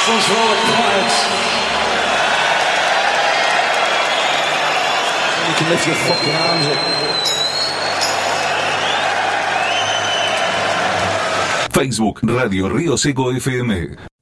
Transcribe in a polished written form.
Sounds rather quiet. You can lift your fucking arms up. Facebook Radio Río Seco FM.